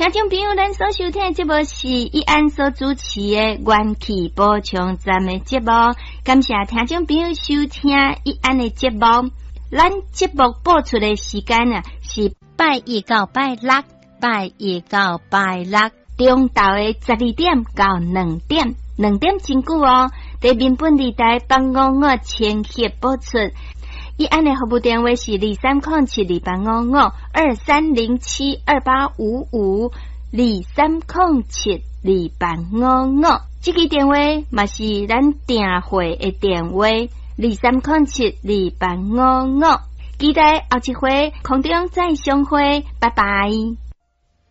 听众朋友，咱所收听的节目是义安所主持的元气补充站的节目，感谢听众朋友收听义安的节目。咱节目播出的时间啊，是拜一到拜六，拜一到拜六， 中昼的12点到2点，2点真久哦。在民本地台855千赫播出。义安的服务电话是23072855，23072855，23072855。这个电话嘛是咱订货的电话，23072855。期待后一回空中再相会，拜拜。